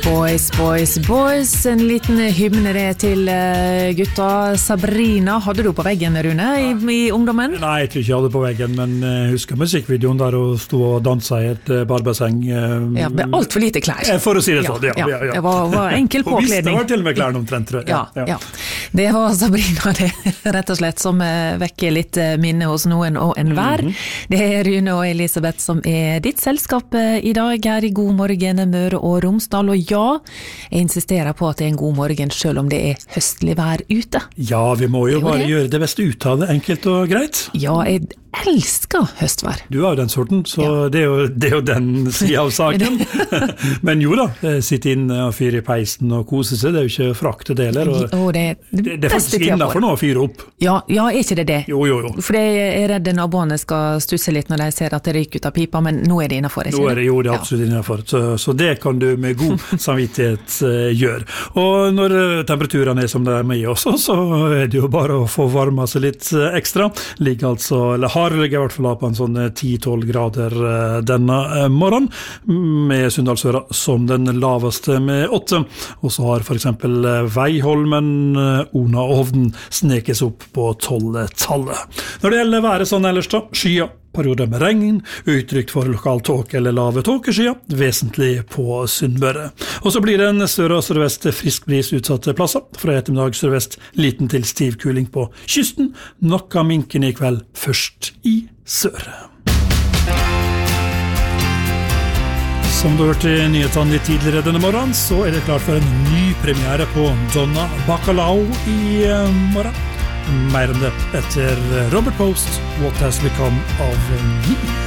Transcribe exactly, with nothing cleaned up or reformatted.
Boys, boys, boys. En liten hymne det til gutta. Sabrina, hadde du på veggen, Rune, i, i ungdommen? Nei, jeg tror ikke jeg hadde på veggen, men jeg husker musikkvideoen der og stod og danset i et barbasseng. Ja, med alt for lite klær. For å si det sånn, ja. ja, ja, ja. Det var, var enkel påkledning. Og visst, det var til og med klærne omtrent, tror jeg. Ja, ja. ja. Det var Sabrina, det, rett og slett, som vekker litt minne hos noen og en hver. Mm-hmm. Det er Rune og Elisabeth som er ditt selskap i dag her i God morgen, Møre og Romsdal. Og ja, jeg insisterer på at det er en god morgen, selv om det er høstlig vær ute. Ja, vi må jo bare det. gjøre det beste ut av det, enkelt og greit. Ja, jeg elsker høstvær. Du er jo den sorten, så ja. det, er jo, det er jo den siden av saken. Men jo da, sitte inn og fyre i peisen og kose seg, det er jo ikke frakt det deler. Og og det, det, det, det er faktisk innenfor nå å fyre opp. Ja, ja, er ikke det det? Jo, jo, jo. For jeg er redd naboene skal stusse litt når de ser at det ryker ut av pipa, men nå er det innenfor, ikke det? Nå er det jo det absolutt ja. innenfor, så, så det kan du med god samvittighet uh, gjøre. Og når temperaturene er som de er med også, så er det jo bare å få varmet seg litt uh, ekstra. Ligger altså, eller har ligger i hvert fall på en sånn ti til tolv grader uh, denne uh, morgen, med Sunndalsøra som den laveste med åtte. Og så har for eksempel uh, Veiholmen, uh, Ona og Hovden snekes opp på tolv-tallet. Når det gjelder været sånn ellers da, skyer, perioder med regn, utrygt for lokal tåke eller lave tåkeskyer, vesentlig på Sunnmøre. Og så blir det en sør- og sørvest frisk bris utsatte plasser. Fra ettermiddag sørvest liten til stiv kuling på kysten, noe minken i kveld først i sør. Som du hørte i nyhetene litt tidligere denne morgenen, så er det klart for en ny premiere på Donna Bacalao i morgen. Mer om det etter Robert Post, What Has Become of Me.